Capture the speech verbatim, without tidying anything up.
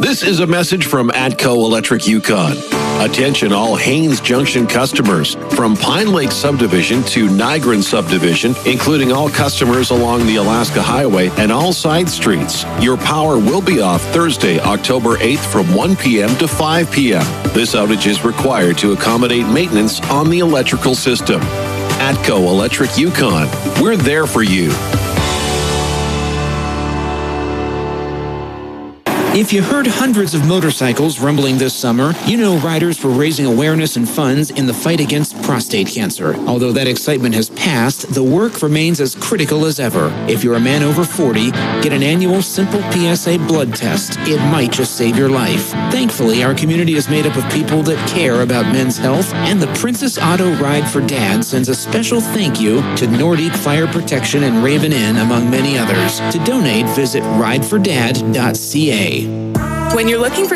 This is a message from Atco Electric Yukon. Attention all Haines Junction customers. From Pine Lake Subdivision to Nigran Subdivision, including all customers along the Alaska Highway and all side streets. Your power will be off Thursday, October eighth from one p.m. to five p.m. This outage is required to accommodate maintenance on the electrical system. Atco Electric Yukon. We're there for you. If you heard hundreds of motorcycles rumbling this summer, you know riders were raising awareness and funds in the fight against prostate cancer. Although that excitement has passed, the work remains as critical as ever. If you're a man over forty, get an annual simple P S A blood test. It might just save your life. Thankfully, our community is made up of people that care about men's health, and the Princess Auto Ride for Dad sends a special thank you to Nordique Fire Protection and Raven Inn, among many others. To donate, visit ride for dad dot c a. When you're looking for